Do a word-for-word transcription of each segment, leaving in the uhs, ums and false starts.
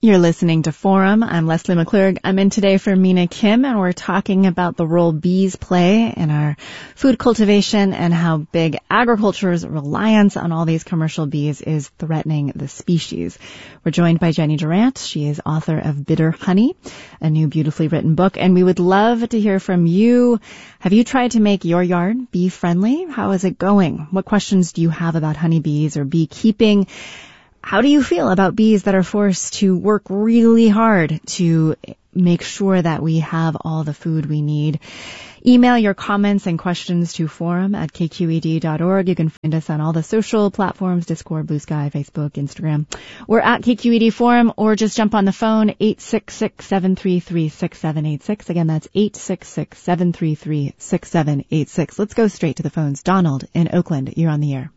You're listening to Forum. I'm Leslie McClurg. I'm in today for Mina Kim, and we're talking about the role bees play in our food cultivation and how big agriculture's reliance on all these commercial bees is threatening the species. We're joined by Jenny Durant. She is author of Bitter Honey, a new beautifully written book, and we would love to hear from you. Have you tried to make your yard bee-friendly? How is it going? What questions do you have about honeybees or beekeeping? How do you feel about bees that are forced to work really hard to make sure that we have all the food we need? Email your comments and questions to forum at k q e d dot org. You can find us on all the social platforms, Discord, Blue Sky, Facebook, Instagram. We're at K Q E D Forum, or just jump on the phone, eight six six, seven three three, six seven eight six. Again, that's eight six six, seven three three, six seven eight six. Let's go straight to the phones. Donald in Oakland, you're on the air.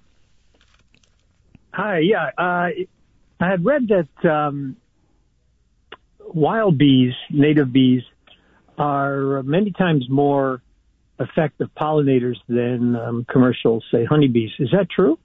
Hi, yeah. Uh, I had read that um, wild bees, native bees, are many times more effective pollinators than um, commercial, say, honeybees. Is that true?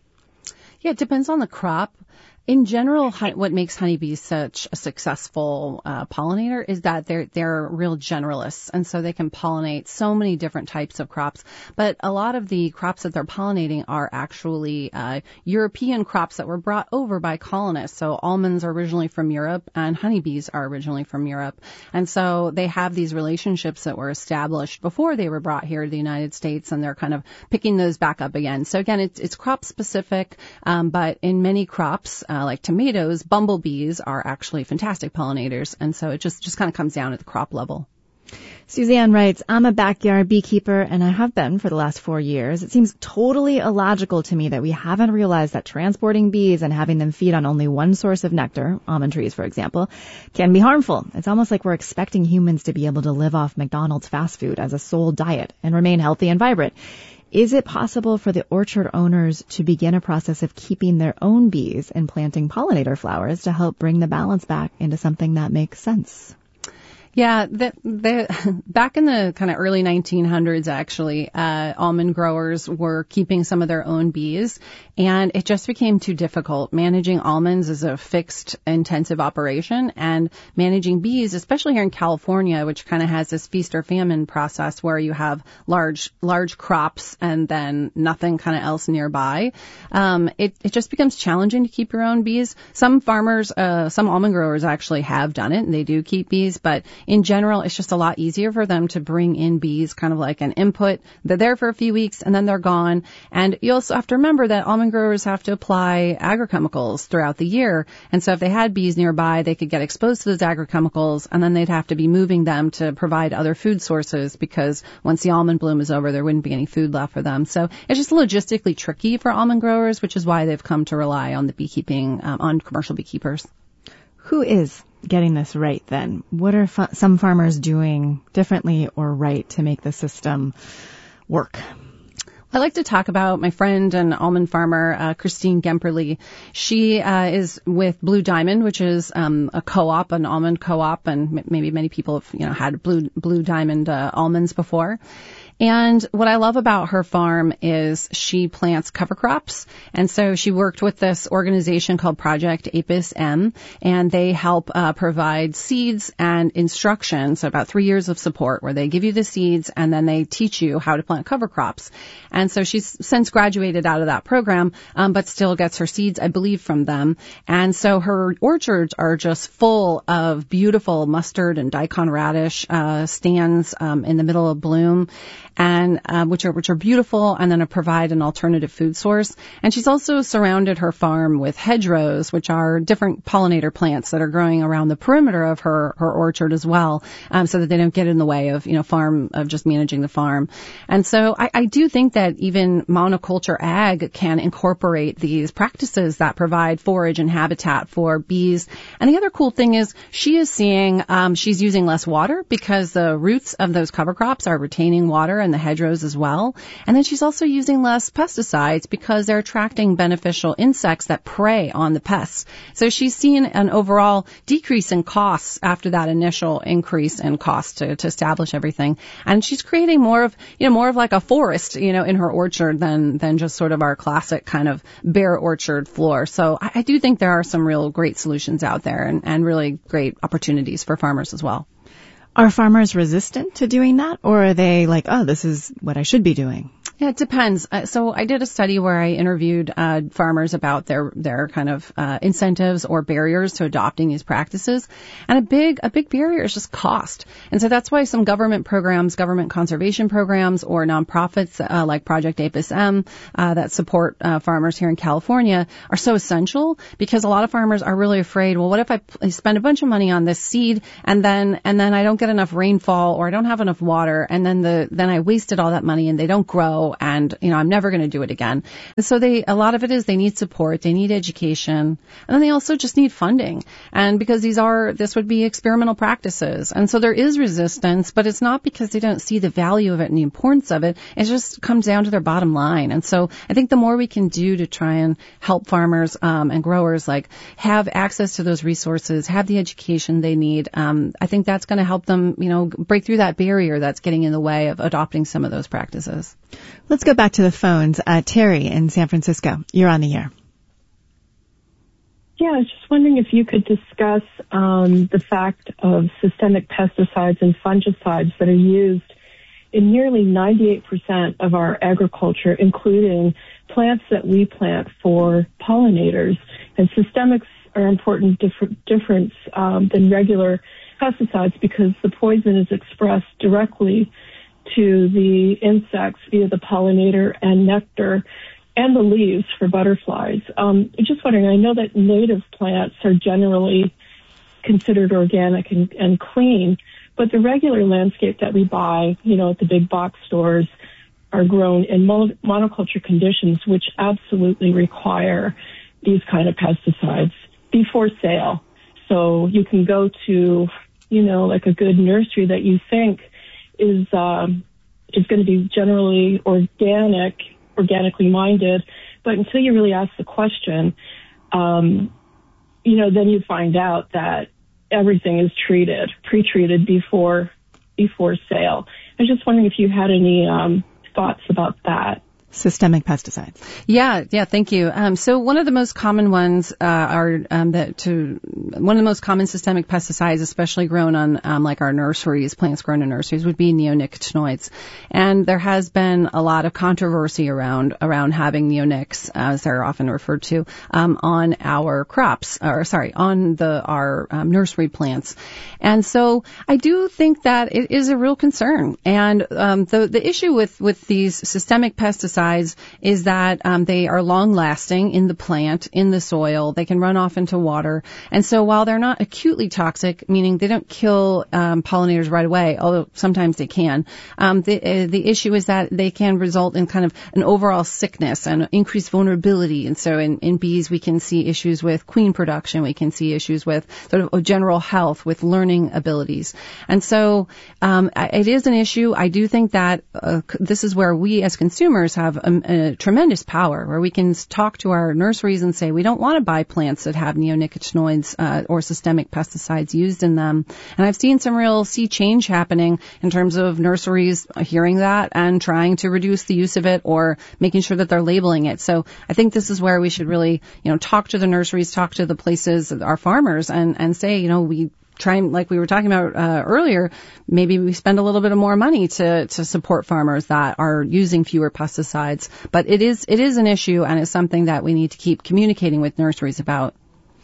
Yeah, it depends on the crop. In general, what makes honeybees such a successful uh, pollinator is that they're they're real generalists, and so they can pollinate so many different types of crops. But a lot of the crops that they're pollinating are actually uh, European crops that were brought over by colonists. So almonds are originally from Europe, and honeybees are originally from Europe. And so they have these relationships that were established before they were brought here to the United States, and they're kind of picking those back up again. So again, it's, it's crop specific, um, but in many crops, Uh, like tomatoes, bumblebees are actually fantastic pollinators, and so it just, just kind of comes down at the crop level. Suzanne writes, I'm a backyard beekeeper, and I have been for the last four years. It seems totally illogical to me that we haven't realized that transporting bees and having them feed on only one source of nectar, almond trees, for example, can be harmful. It's almost like we're expecting humans to be able to live off McDonald's fast food as a sole diet and remain healthy and vibrant. Is it possible for the orchard owners to begin a process of keeping their own bees and planting pollinator flowers to help bring the balance back into something that makes sense? Yeah, the, the, back in the kind of early nineteen hundreds, actually, uh, almond growers were keeping some of their own bees, and it just became too difficult. Managing almonds is a fixed, intensive operation, and managing bees, especially here in California, which kind of has this feast or famine process where you have large, large crops and then nothing kind of else nearby. Um, it, it just becomes challenging to keep your own bees. Some farmers, uh, some almond growers actually have done it, and they do keep bees, but in general, it's just a lot easier for them to bring in bees, kind of like an input. They're there for a few weeks and then they're gone. And you also have to remember that almond growers have to apply agrochemicals throughout the year. And so if they had bees nearby, they could get exposed to those agrochemicals, and then they'd have to be moving them to provide other food sources, because once the almond bloom is over, there wouldn't be any food left for them. So it's just logistically tricky for almond growers, which is why they've come to rely on the beekeeping, um, on commercial beekeepers. Who is getting this right then? What are fa- some farmers doing differently or right to make the system work? I like to talk about my friend and almond farmer, uh, Christine Gemperle. She uh, is with Blue Diamond, which is um, a co-op, an almond co-op, and m- maybe many people have, you know, had Blue Blue Diamond uh, almonds before. And what I love about her farm is she plants cover crops. And so she worked with this organization called Project Apis M, and they help uh, provide seeds and instruction. So about three years of support where they give you the seeds and then they teach you how to plant cover crops. And so she's since graduated out of that program, um, but still gets her seeds, I believe, from them. And so her orchards are just full of beautiful mustard and daikon radish uh, stands um, in the middle of bloom, and uh, which are which are beautiful, and then to provide an alternative food source. And she's also surrounded her farm with hedgerows, which are different pollinator plants that are growing around the perimeter of her her orchard as well, um, so that they don't get in the way of you know farm of just managing the farm. And so I, I do think that even monoculture ag can incorporate these practices that provide forage and habitat for bees. And the other cool thing is she is seeing um, she's using less water because the roots of those cover crops are retaining water and the hedgerows as well. And then she's also using less pesticides because they're attracting beneficial insects that prey on the pests. So she's seen an overall decrease in costs after that initial increase in cost to, to establish everything. And she's creating more of, you know, more of like a forest, you know, in her orchard than, than just sort of our classic kind of bare orchard floor. So I, I do think there are some real great solutions out there and, and really great opportunities for farmers as well. Are farmers resistant to doing that, or are they like, oh, this is what I should be doing? Yeah, it depends. Uh, so I did a study where I interviewed uh, farmers about their their kind of uh, incentives or barriers to adopting these practices, and a big a big barrier is just cost. And so that's why some government programs, government conservation programs, or nonprofits uh, like Project APIS M uh, that support uh, farmers here in California are so essential, because a lot of farmers are really afraid. Well, what if I, I spend a bunch of money on this seed and then and then I don't get enough rainfall, or I don't have enough water, and then the then I wasted all that money and they don't grow. And, you know, I'm never going to do it again. And so they, a lot of it is they need support, they need education, and then they also just need funding. And because these are, this would be experimental practices. And so there is resistance, but it's not because they don't see the value of it and the importance of it. It just comes down to their bottom line. And so I think the more we can do to try and help farmers, um, and growers, like, have access to those resources, have the education they need, um, I think that's going to help them, you know, break through that barrier that's getting in the way of adopting some of those practices. Let's go back to the phones. Uh, Terry in San Francisco, you're on the air. Yeah, I was just wondering if you could discuss um, the fact of systemic pesticides and fungicides that are used in nearly ninety-eight percent of our agriculture, including plants that we plant for pollinators. And systemics are important different difference um, than regular pesticides because the poison is expressed directly to the insects via the pollinator and nectar and the leaves for butterflies. Um, just wondering, I know that native plants are generally considered organic and, and clean, but the regular landscape that we buy, you know, at the big box stores are grown in mon- monoculture conditions, which absolutely require these kind of pesticides before sale. So you can go to, you know, like a good nursery that you think is um, is going to be generally organic, organically minded, but until you really ask the question, um, you know, then you find out that everything is treated, pre-treated before before sale. I was just wondering if you had any um, thoughts about that. Systemic pesticides. Yeah, yeah, thank you. Um, so one of the most common ones uh, are um, that to one of the most common systemic pesticides, especially grown on um, like our nurseries, plants grown in nurseries, would be neonicotinoids. And there has been a lot of controversy around around having neonics, as they're often referred to, um, on our crops, or sorry, on the our um, nursery plants. And so I do think that it is a real concern. And um, the the issue with with these systemic pesticides is that um, they are long-lasting in the plant, in the soil. They can run off into water. And so while they're not acutely toxic, meaning they don't kill um, pollinators right away, although sometimes they can, um, the, uh, the issue is that they can result in kind of an overall sickness and increased vulnerability. And so in, in bees, we can see issues with queen production. We can see issues with sort of general health, with learning abilities. And so um, it is an issue. I do think that uh, this is where we as consumers have A, a tremendous power, where we can talk to our nurseries and say we don't want to buy plants that have neonicotinoids uh, or systemic pesticides used in them. And I've seen some real sea change happening in terms of nurseries hearing that and trying to reduce the use of it or making sure that they're labeling it. So I think this is where we should really, you know, talk to the nurseries, talk to the places, our farmers, and, and say, you know, we try and, like we were talking about uh, earlier, maybe we spend a little bit of more money to, to support farmers that are using fewer pesticides. But it is it is an issue, and it's something that we need to keep communicating with nurseries about.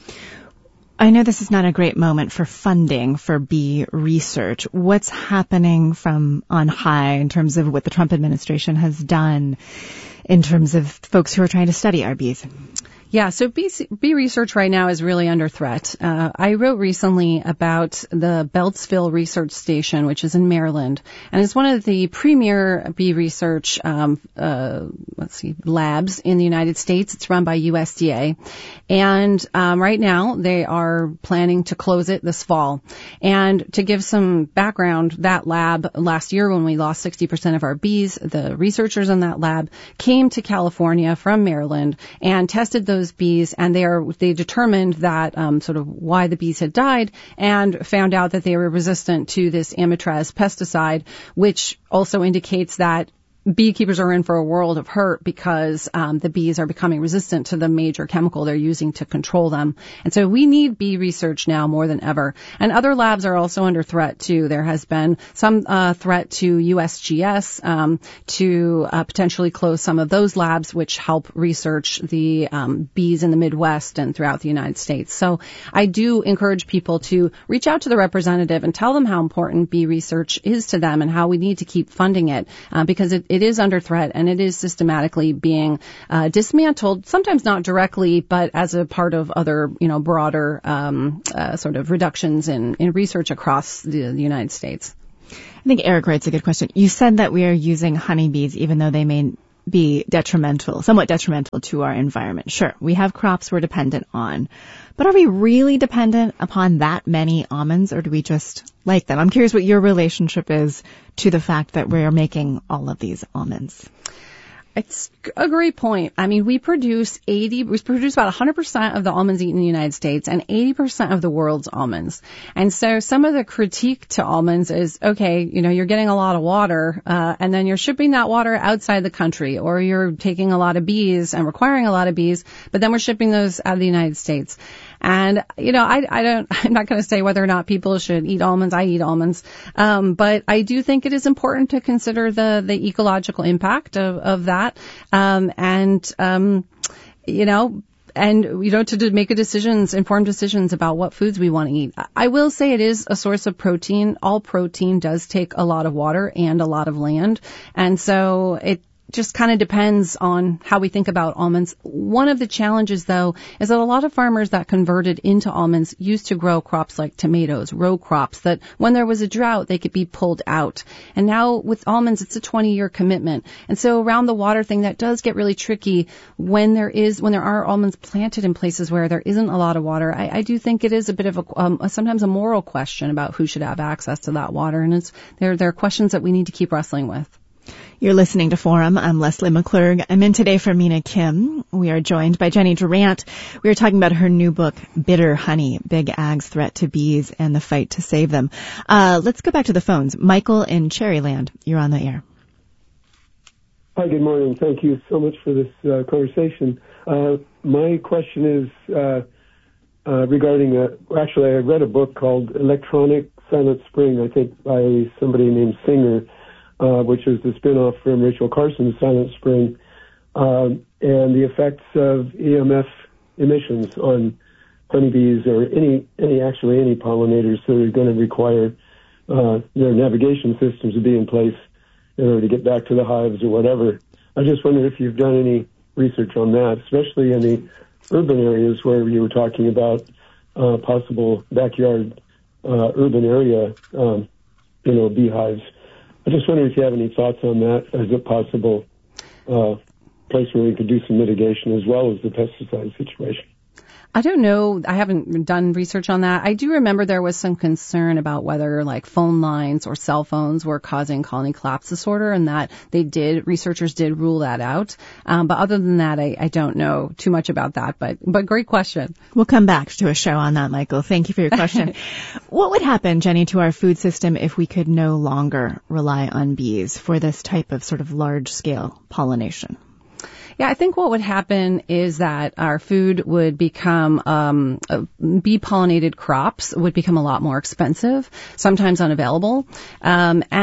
I know this is not a great moment for funding for bee research. What's happening from on high in terms of what the Trump administration has done in terms of folks who are trying to study our bees? Yeah, so bee, bee research right now is really under threat. Uh, I wrote recently about the Beltsville Research Station, which is in Maryland, and it's one of the premier bee research um, uh, let's see labs in the United States. It's run by U S D A, and um, right now they are planning to close it this fall. And to give some background, that lab last year, when we lost sixty percent of our bees, the researchers in that lab came to California from Maryland and tested those bees, and they are they determined that um, sort of why the bees had died, and found out that they were resistant to this amitraz pesticide, which also indicates that beekeepers are in for a world of hurt because um, the bees are becoming resistant to the major chemical they're using to control them. And so we need bee research now more than ever. And other labs are also under threat too. There has been some uh, threat to U S G S um, to uh, potentially close some of those labs, which help research the um, bees in the Midwest and throughout the United States. So I do encourage people to reach out to the representative and tell them how important bee research is to them and how we need to keep funding it uh, because it, it is under threat, and it is systematically being uh, dismantled, sometimes not directly, but as a part of other, you know, broader um, uh, sort of reductions in, in research across the, the United States. I think Eric writes a good question. You said that we are using honeybees even though they may be detrimental, somewhat detrimental to our environment. Sure, we have crops we're dependent on, but are we really dependent upon that many almonds, or do we just like them? I'm curious what your relationship is to the fact that we're making all of these almonds. It's a great point. I mean, we produce eighty, we produce about one hundred percent of the almonds eaten in the United States and eighty percent of the world's almonds. And so some of the critique to almonds is, okay, you know, you're getting a lot of water, uh, and then you're shipping that water outside the country, or you're taking a lot of bees and requiring a lot of bees, but then we're shipping those out of the United States. And, you know, I, I don't, I'm not going to say whether or not people should eat almonds. I eat almonds. Um, but I do think it is important to consider the, the ecological impact of, of that. Um, and, um, you know, and, you know, to, to make a decisions, informed decisions about what foods we want to eat. I will say it is a source of protein. All protein does take a lot of water and a lot of land. And so it, just kind of depends on how we think about almonds. One of the challenges, though, is that a lot of farmers that converted into almonds used to grow crops like tomatoes, row crops, that when there was a drought, they could be pulled out. And now with almonds, it's a twenty-year commitment. And so around the water thing, that does get really tricky when there is, when there are almonds planted in places where there isn't a lot of water. I, I do think it is a bit of a, um, a, sometimes a moral question about who should have access to that water. And it's, there, there are questions that we need to keep wrestling with. You're listening to Forum. I'm Leslie McClurg. I'm in today for Mina Kim. We are joined by Jenny Durant. We are talking about her new book, Bitter Honey, Big Ag's Threat to Bees and the Fight to Save Them. Uh, let's go back to the phones. Michael in Cherryland, you're on the air. Hi, good morning. Thank you so much for this uh, conversation. Uh, my question is uh, uh, regarding, uh, actually, I read a book called Electronic Silent Spring, I think by somebody named Singer, Uh, which is the spin-off from Rachel Carson's Silent Spring, um, and the effects of E M F emissions on honeybees or any, any actually any pollinators that are going to require uh, their navigation systems to be in place in order to get back to the hives or whatever. I just wondered if you've done any research on that, especially in the urban areas where you were talking about uh, possible backyard uh, urban area, um, you know, beehives. I just wonder if you have any thoughts on that as a possible uh, place where we could do some mitigation as well as the pesticide situation. I don't know. I haven't done research on that. I do remember there was some concern about whether like phone lines or cell phones were causing colony collapse disorder, and that they did, researchers did rule that out. Um, but other than that, I, I don't know too much about that, but, but great question. We'll come back to a show on that, Michael. Thank you for your question. What would happen, Jenny, to our food system if we could no longer rely on bees for this type of sort of large scale pollination? Yeah, I think what would happen is that our food would become, um, uh, bee-pollinated crops would become a lot more expensive, sometimes unavailable. Um, and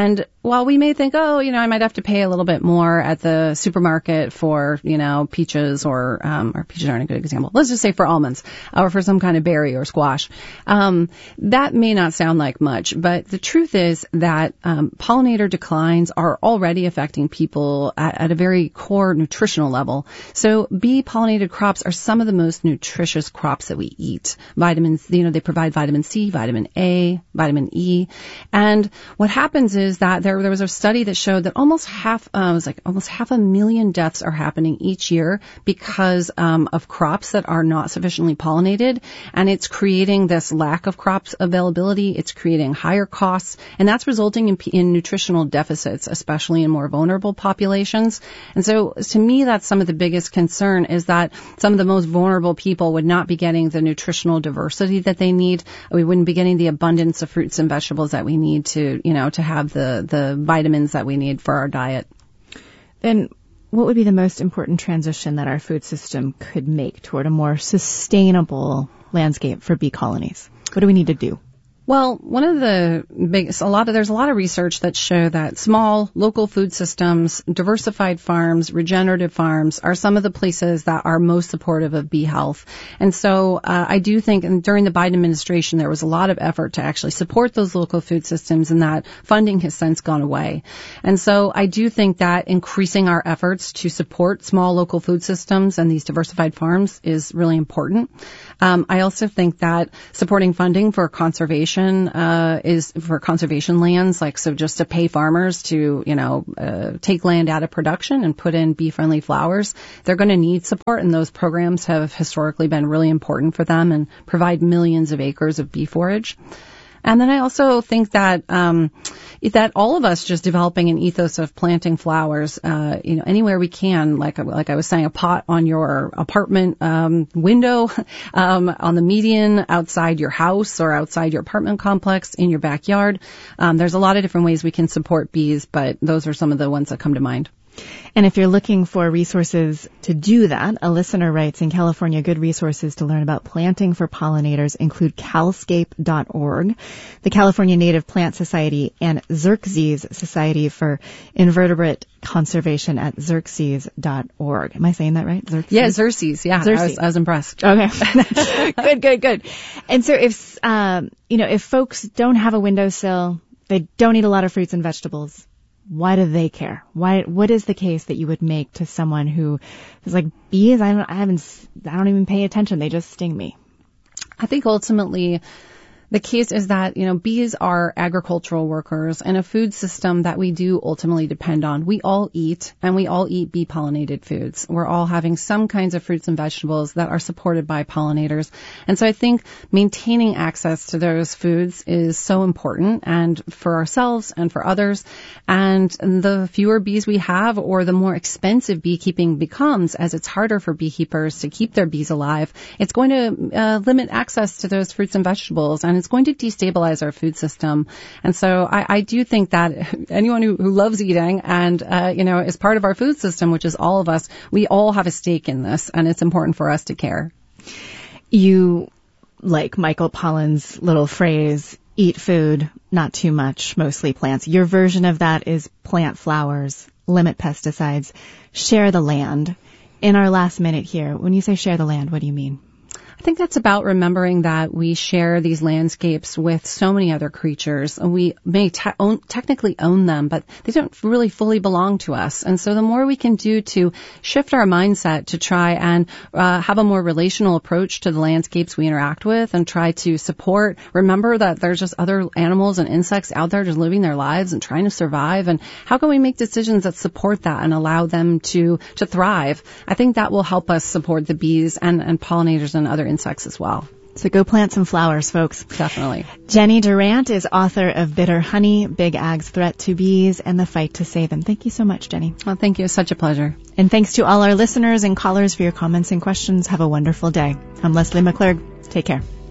while we may think, oh, you know, I might have to pay a little bit more at the supermarket for, you know, peaches or, um, or peaches aren't a good example. Let's just say for almonds or for some kind of berry or squash. Um, that may not sound like much, but the truth is that, um, pollinator declines are already affecting people at, at a very core nutritional level. So bee pollinated crops are some of the most nutritious crops that we eat. Vitamins, you know, they provide vitamin C, vitamin A, vitamin E. And what happens is that there, there was a study that showed that almost half, uh, it was like almost half a million deaths are happening each year because um, of crops that are not sufficiently pollinated. And it's creating this lack of crops availability. It's creating higher costs. And that's resulting in, in nutritional deficits, especially in more vulnerable populations. And so to me, that's some of the biggest concern is that some of the most vulnerable people would not be getting the nutritional diversity that they need. We wouldn't be getting the abundance of fruits and vegetables that we need to, you know, to have the, the vitamins that we need for our diet. Then what would be the most important transition that our food system could make toward a more sustainable landscape for bee colonies? What do we need to do? Well, one of the biggest, a lot of, there's a lot of research that show that small local food systems, diversified farms, regenerative farms are some of the places that are most supportive of bee health. And so, uh, I do think and during the Biden administration, there was a lot of effort to actually support those local food systems and that funding has since gone away. And so I do think that increasing our efforts to support small local food systems and these diversified farms is really important. Um, I also think that supporting funding for conservation Uh, is for conservation lands, like so just to pay farmers to, you know, uh, take land out of production and put in bee-friendly flowers. They're going to need support, and those programs have historically been really important for them and provide millions of acres of bee forage. And then I also think that um, that all of us just developing an ethos of planting flowers, uh, you know, anywhere we can, like like I was saying, a pot on your apartment um, window, um, on the median, outside your house or outside your apartment complex, in your backyard. Um, there's a lot of different ways we can support bees, but those are some of the ones that come to mind. And if you're looking for resources to do that, a listener writes, in California, good resources to learn about planting for pollinators include calscape dot org, the California Native Plant Society, and Xerces Society for Invertebrate Conservation at xerces dot org. Am I saying that right? Xerces? Yeah, Xerces. Yeah, Xerces. I, was, I was impressed. Okay. Good, good, good. And so if, um, you know, if folks don't have a windowsill, they don't eat a lot of fruits and vegetables, why do they care? Why? What is the case that you would make to someone who is like, bees? I don't. I haven't. I don't even pay attention. They just sting me. I think ultimately, the case is that, you know, bees are agricultural workers and a food system that we do ultimately depend on. We all eat, and we all eat bee-pollinated foods. We're all having some kinds of fruits and vegetables that are supported by pollinators. And so I think maintaining access to those foods is so important, and for ourselves and for others. And the fewer bees we have, or the more expensive beekeeping becomes, as it's harder for beekeepers to keep their bees alive, it's going to uh, limit access to those fruits and vegetables. And it's going to destabilize our food system. And so I, I do think that anyone who, who loves eating and, uh, you know, is part of our food system, which is all of us, we all have a stake in this, and it's important for us to care. You, like Michael Pollan's little phrase, eat food, not too much, mostly plants. Your version of that is plant flowers, limit pesticides, share the land. In our last minute here, when you say share the land, what do you mean? I think that's about remembering that we share these landscapes with so many other creatures. We may te- own, technically own them, but they don't really fully belong to us. And so the more we can do to shift our mindset to try and uh, have a more relational approach to the landscapes we interact with and try to support, remember that there's just other animals and insects out there just living their lives and trying to survive. And how can we make decisions that support that and allow them to, to thrive? I think that will help us support the bees and, and pollinators and other insects as well. So go plant some flowers, folks. Definitely. Jenny Durant is author of Bitter Honey, Big Ag's Threat to Bees, and the Fight to Save Them. Thank you so much, Jenny. Well, thank you. It's such a pleasure. And thanks to all our listeners and callers for your comments and questions. Have a wonderful day. I'm Leslie McClurg. Take care.